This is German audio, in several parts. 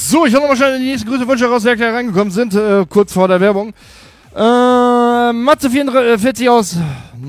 So, ich hoffe nochmal schnell die nächsten Grüße-Wünsche raus, die reingekommen sind, kurz vor der Werbung. Matze44 aus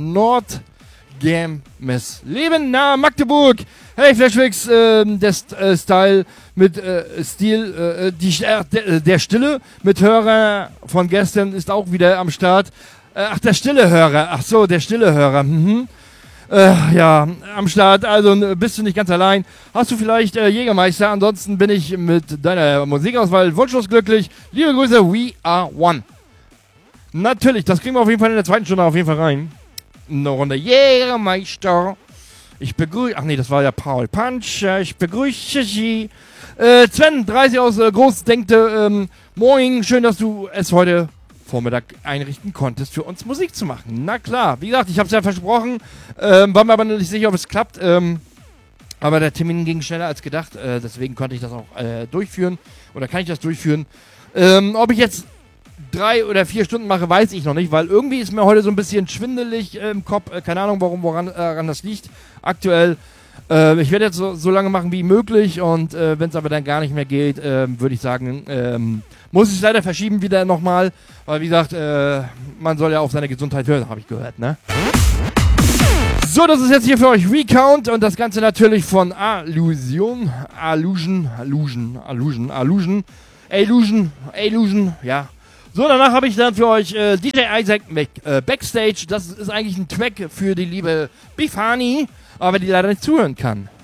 Nordgemmes-Leben nahe Magdeburg. Hey Flashwix, der Style mit Stil, der Stille mit Hörer von gestern ist auch wieder am Start. Ach, der stille Hörer. Ach so, der stille Hörer. Ja, am Start. Also bist du nicht ganz allein. Hast du vielleicht Jägermeister? Ansonsten bin ich mit deiner Musikauswahl wunschlos glücklich. Liebe Grüße, we are one. Natürlich, das kriegen wir auf jeden Fall in der zweiten Stunde auf jeden Fall rein. Eine Runde Jägermeister. Ich begrüße... Ach nee, das war ja Paul Puncher. Ich begrüße Sie. Sven, 30 aus Großdenkte. Moin, schön, dass du es heute Vormittag einrichten konntest, für uns Musik zu machen. Na klar, wie gesagt, ich habe es ja versprochen, war mir aber noch nicht sicher, ob es klappt, aber der Termin ging schneller als gedacht, deswegen konnte ich das auch durchführen, oder kann ich das durchführen. Ob ich jetzt 3 oder 4 Stunden mache, weiß ich noch nicht, weil irgendwie ist mir heute so ein bisschen schwindelig im Kopf, keine Ahnung, woran das liegt, aktuell. Ich werde jetzt so lange machen wie möglich und wenn es aber dann gar nicht mehr geht, würde ich sagen, muss ich es leider verschieben wieder nochmal, weil wie gesagt, man soll ja auf seine Gesundheit hören, habe ich gehört, ne? So, das ist jetzt hier für euch Recount und das Ganze natürlich von Allusion, ja. So, danach habe ich dann für euch DJ Isaac Backstage. Das ist eigentlich ein Track für die liebe Bifani, aber die leider nicht zuhören kann.